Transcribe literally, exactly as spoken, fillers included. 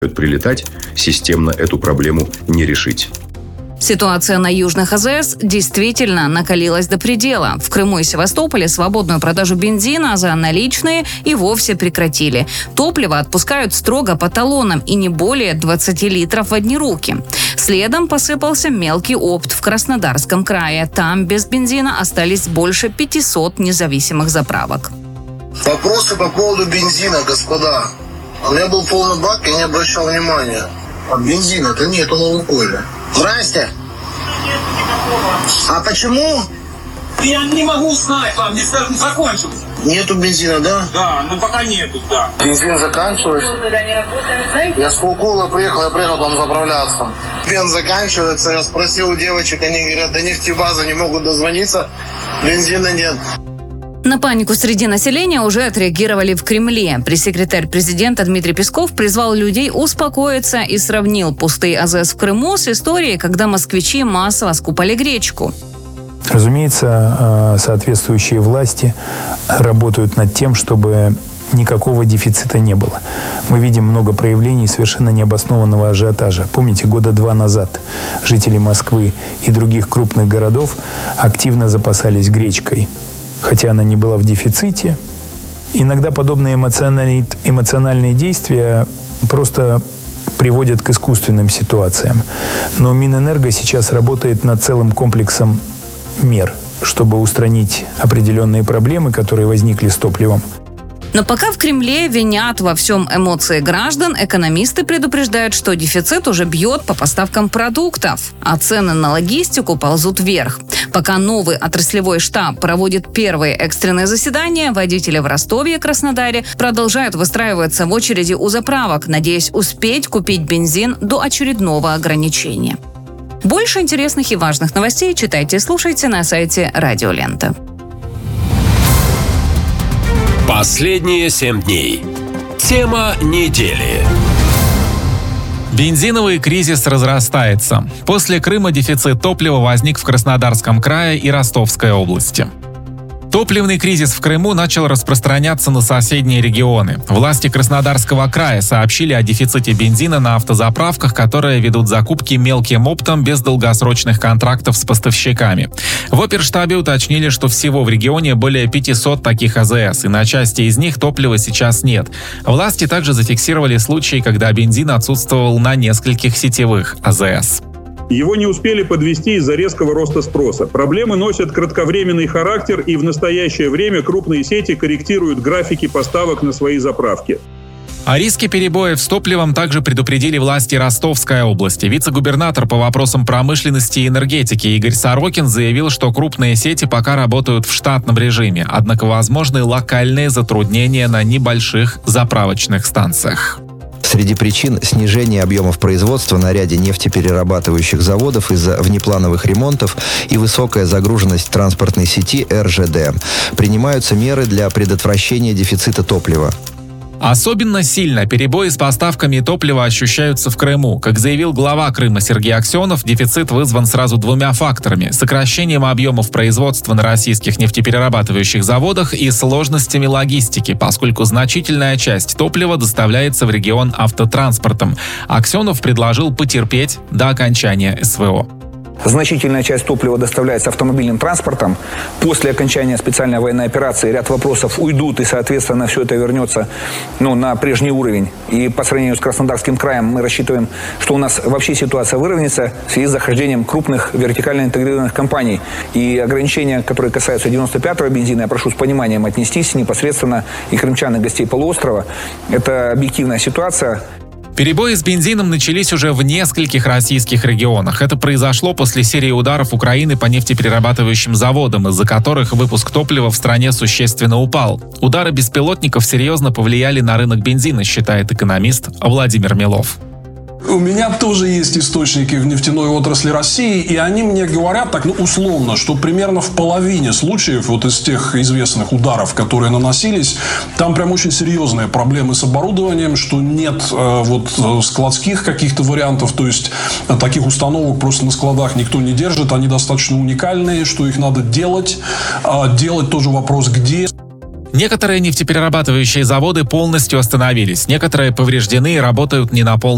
прилетать, системно эту проблему не решить. Ситуация на южных АЗС действительно накалилась до предела. В Крыму и Севастополе свободную продажу бензина за наличные и вовсе прекратили. Топливо отпускают строго по талонам и не более двадцати литров в одни руки. Следом посыпался мелкий опт в Краснодарском крае. Там без бензина остались больше пятисот независимых заправок. Вопросы по поводу бензина, господа. У меня был полный бак, я не обращал внимания. А бензина-то нету на Лукойле. Здрасте. А почему? Я не могу знать, вам не закончился. Нету бензина, да? Да, ну пока нету, да. Бензин заканчивается. Я с Лукойла приехал, я приехал там заправляться. Бензин заканчивается, я спросил у девочек, они говорят, до нефтебазы не могут дозвониться, бензина нет. На панику среди населения уже отреагировали в Кремле. Пресс-секретарь президента Дмитрий Песков призвал людей успокоиться и сравнил пустые АЗС в Крыму с историей, когда москвичи массово скупали гречку. Разумеется, соответствующие власти работают над тем, чтобы никакого дефицита не было. Мы видим много проявлений совершенно необоснованного ажиотажа. Помните, года два назад жители Москвы и других крупных городов активно запасались гречкой, хотя она не была в дефиците. Иногда подобные эмоциональные, эмоциональные действия просто приводят к искусственным ситуациям. Но Минэнерго сейчас работает над целым комплексом мер, чтобы устранить определенные проблемы, которые возникли с топливом. Но пока в Кремле винят во всем эмоции граждан, экономисты предупреждают, что дефицит уже бьет по поставкам продуктов, а цены на логистику ползут вверх. Пока новый отраслевой штаб проводит первые экстренные заседания, водители в Ростове и Краснодаре продолжают выстраиваться в очереди у заправок, надеясь успеть купить бензин до очередного ограничения. Больше интересных и важных новостей читайте и слушайте на сайте Радио Лента. Последние семь дней. Тема недели. Бензиновый кризис разрастается. После Крыма дефицит топлива возник в Краснодарском крае и Ростовской области. Топливный кризис в Крыму начал распространяться на соседние регионы. Власти Краснодарского края сообщили о дефиците бензина на автозаправках, которые ведут закупки мелким оптом без долгосрочных контрактов с поставщиками. В оперштабе уточнили, что всего в регионе более пятисот таких АЗС, и на части из них топлива сейчас нет. Власти также зафиксировали случаи, когда бензин отсутствовал на нескольких сетевых АЗС. Его не успели подвести из-за резкого роста спроса. Проблемы носят кратковременный характер, и в настоящее время крупные сети корректируют графики поставок на свои заправки. О риске перебоев с топливом также предупредили власти Ростовской области. Вице-губернатор по вопросам промышленности и энергетики Игорь Сорокин заявил, что крупные сети пока работают в штатном режиме, однако возможны локальные затруднения на небольших заправочных станциях. Среди причин снижения объемов производства на ряде нефтеперерабатывающих заводов из-за внеплановых ремонтов и высокая загруженность транспортной сети эр жэ дэ. Принимаются меры для предотвращения дефицита топлива. Особенно сильно перебои с поставками топлива ощущаются в Крыму. Как заявил глава Крыма Сергей Аксенов, дефицит вызван сразу двумя факторами – сокращением объемов производства на российских нефтеперерабатывающих заводах и сложностями логистики, поскольку значительная часть топлива доставляется в регион автотранспортом. Аксенов предложил потерпеть до окончания эс вэ о. Значительная часть топлива доставляется автомобильным транспортом. После окончания специальной военной операции ряд вопросов уйдут, и, соответственно, все это вернется ну, на прежний уровень. И по сравнению с Краснодарским краем мы рассчитываем, что у нас вообще ситуация выровняется в связи с захождением крупных вертикально интегрированных компаний. И ограничения, которые касаются девяносто пятого бензина, я прошу с пониманием отнестись непосредственно и крымчан, и гостей полуострова. Это объективная ситуация. Перебои с бензином начались уже в нескольких российских регионах. Это произошло после серии ударов Украины по нефтеперерабатывающим заводам, из-за которых выпуск топлива в стране существенно упал. Удары беспилотников серьезно повлияли на рынок бензина, считает экономист Владимир Милов. У меня тоже есть источники в нефтяной отрасли России, и они мне говорят так, ну, условно, что примерно в половине случаев вот из тех известных ударов, которые наносились, там прям очень серьезные проблемы с оборудованием, что нет э, вот складских каких-то вариантов, то есть э, таких установок просто на складах никто не держит, они достаточно уникальные, что их надо делать, а делать тоже вопрос где. Некоторые нефтеперерабатывающие заводы полностью остановились, некоторые повреждены и работают не на полном